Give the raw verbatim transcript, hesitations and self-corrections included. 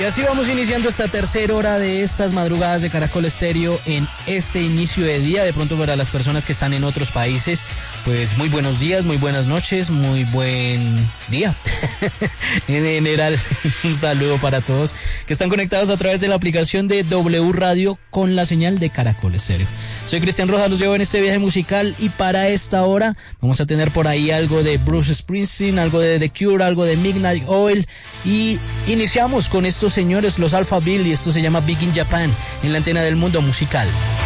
Y así vamos iniciando esta tercera hora de estas madrugadas de Caracol Estéreo en este inicio de día. De pronto para las personas que están en otros países, pues muy buenos días, muy buenas noches, muy buen día. En general, un saludo para todos que están conectados a través de la aplicación de W Radio con la señal de Caracol Estéreo. Soy Cristian Rojas, los llevo en este viaje musical y para esta hora vamos a tener por ahí algo de Bruce Springsteen, algo de The Cure, algo de Midnight Oil y iniciamos con estos señores, los Alphaville, y esto se llama Big in Japan en la antena del mundo musical.